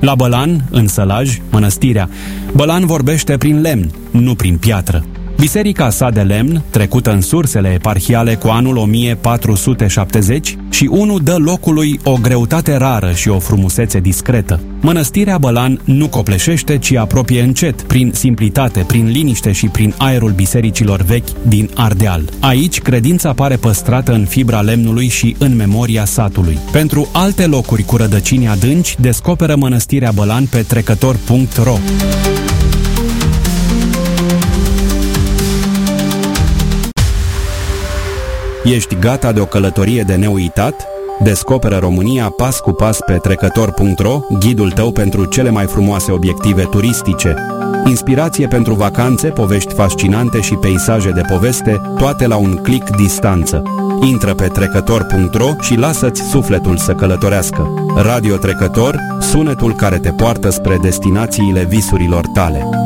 La Bălan, în Sălaj, mănăstirea, Bălan vorbește prin lemn, nu prin piatră. Biserica sa de lemn, trecută în sursele eparhiale cu anul 1470, și unul dă locului o greutate rară și o frumusețe discretă. Mănăstirea Bălan nu copleșește, ci apropie încet, prin simplitate, prin liniște și prin aerul bisericilor vechi din Ardeal. Aici, credința pare păstrată în fibra lemnului și în memoria satului. Pentru alte locuri cu rădăcini adânci, descoperă Mănăstirea Bălan pe trecător.ro. Ești gata de o călătorie de neuitat? Descoperă România pas cu pas pe trecător.ro, ghidul tău pentru cele mai frumoase obiective turistice. Inspirație pentru vacanțe, povești fascinante și peisaje de poveste, toate la un click distanță. Intră pe trecător.ro și lasă-ți sufletul să călătorească. Radio Trecător, sunetul care te poartă spre destinațiile visurilor tale.